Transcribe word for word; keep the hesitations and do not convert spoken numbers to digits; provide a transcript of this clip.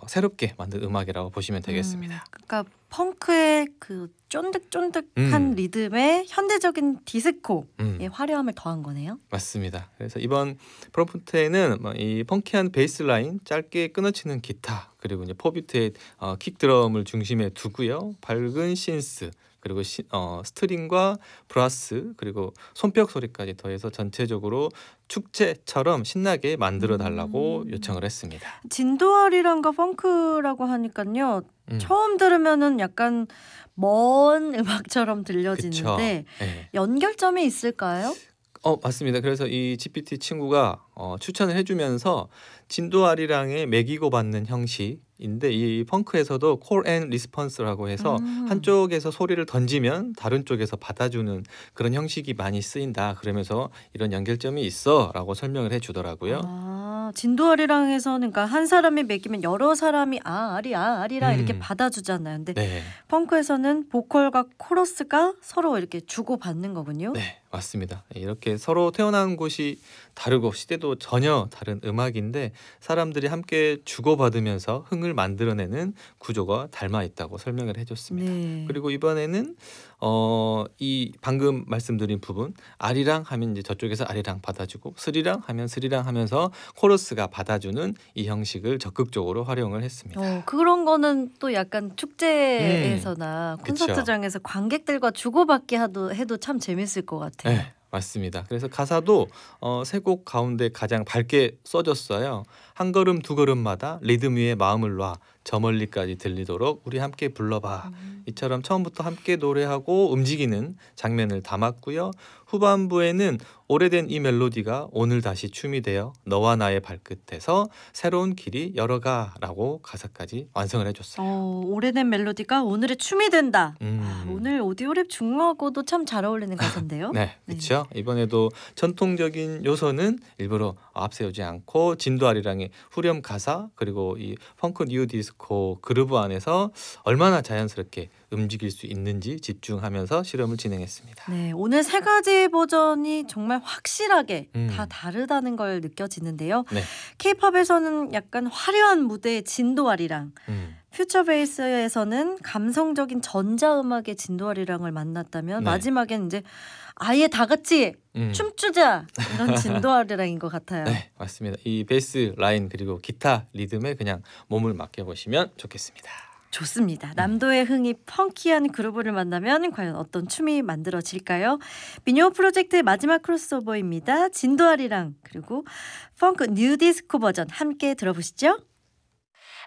새롭게 만든 음악이라고 보시면 되겠습니다. 음, 그러니까 펑크의 그 쫀득쫀득한 음. 리듬에 현대적인 디스코의 음. 화려함을 더한 거네요. 맞습니다. 그래서 이번 프롬프트에는 이 펑키한 베이스 라인, 짧게 끊어치는 기타, 그리고 이제 포 비트의 어, 킥 드럼을 중심에 두고요. 밝은 신스, 그리고 시, 어, 스트링과 브라스, 그리고 손뼉 소리까지 더해서 전체적으로 축제처럼 신나게 만들어 달라고 음. 요청을 했습니다. 진도아리랑과 펑크라고 하니까요. 음. 처음 들으면은 약간 먼 음악처럼 들려지는데 그쵸. 네. 연결점이 있을까요? 어 맞습니다. 그래서 이 지피티 친구가 어, 추천을 해주면서 진도아리랑에 매기고 받는 형식인데 이 펑크에서도 콜 앤 리스폰스라고 해서 음. 한쪽에서 소리를 던지면 다른 쪽에서 받아주는 그런 형식이 많이 쓰인다. 그러면서 이런 연결점이 있어라고 설명을 해주더라고요. 아, 진도아리랑에서는 그러니까 한 사람이 매기면 여러 사람이 아 아리 아 아리라 이렇게 음. 받아주잖아요. 근데 네. 펑크에서는 보컬과 코러스가 서로 이렇게 주고 받는 거군요. 네, 맞습니다. 이렇게 서로 태어난 곳이 다르고 시대도 전혀 다른 음악인데 사람들이 함께 주고받으면서 흥을 만들어내는 구조가 닮아 있다고 설명을 해줬습니다. 네. 그리고 이번에는 어, 이 방금 말씀드린 부분 아리랑 하면 이제 저쪽에서 아리랑 받아주고 스리랑 하면 스리랑 하면서 코러스가 받아주는 이 형식을 적극적으로 활용을 했습니다. 어, 그런 거는 또 약간 축제에서나 음, 그쵸. 콘서트장에서 관객들과 주고받기 하도, 해도 참 재밌을 것 같아요. 네, 맞습니다. 그래서 가사도 어, 세 곡 가운데 가장 밝게 써졌어요. 한 걸음 두 걸음마다 리듬 위에 마음을 놔 저 멀리까지 들리도록 우리 함께 불러봐. 음. 이처럼 처음부터 함께 노래하고 움직이는 장면을 담았고요. 후반부에는 오래된 이 멜로디가 오늘 다시 춤이 되어 너와 나의 발끝에서 새로운 길이 열어가라고 가사까지 완성을 해줬어요. 어, 오래된 멜로디가 오늘의 춤이 된다. 음. 아, 오늘 오디오랩 중하고도 참 잘 어울리는 가사인데요. 네, 그렇죠. 이번에도 전통적인 요소는 일부러 앞세우지 않고 진도아리랑의 후렴 가사 그리고 이 펑크 뉴 디스코 그루브 안에서 얼마나 자연스럽게 움직일 수 있는지 집중하면서 실험을 진행했습니다. 네, 오늘 세 가지 버전이 정말 확실하게 음. 다 다르다는 걸 느껴지는데요. 네. 케이팝에서는 약간 화려한 무대의 진도아리랑, 음. 퓨처베이스에서는 감성적인 전자음악의 진도아리랑을 만났다면 네. 마지막엔 이제 아예 다 같이 음. 춤추자 이런 진도아리랑인 것 같아요. 네, 맞습니다. 이 베이스 라인 그리고 기타 리듬에 그냥 몸을 맡겨보시면 좋겠습니다. 좋습니다. 남도의 흥이 펑키한 그루브를 만나면 과연 어떤 춤이 만들어질까요? 미니오 프로젝트의 마지막 크로스오버입니다. 진도아리랑 그리고 펑크 뉴 디스코 버전 함께 들어보시죠.